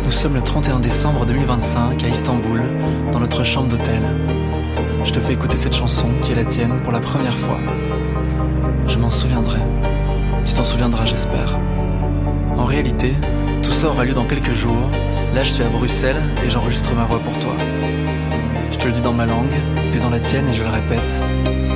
Nous sommes le 31 décembre 2025 à Istanbul, dans notre chambre d'hôtel. Je te fais écouter cette chanson qui est la tienne pour la première fois. Je m'en souviendrai. Tu t'en souviendras, j'espère. En réalité, tout ça aura lieu dans quelques jours. Là, je suis à Bruxelles et j'enregistre ma voix pour toi. Je te le dis dans ma langue, puis dans la tienne et je le répète.